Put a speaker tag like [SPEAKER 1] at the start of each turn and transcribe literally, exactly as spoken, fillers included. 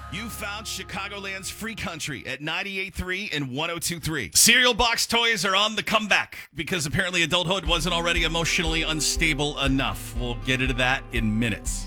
[SPEAKER 1] You found Chicagoland's free country at ninety-eight point three and one oh two point three. Cereal box toys are on the comeback because apparently adulthood wasn't already emotionally unstable enough. We'll get into that in minutes.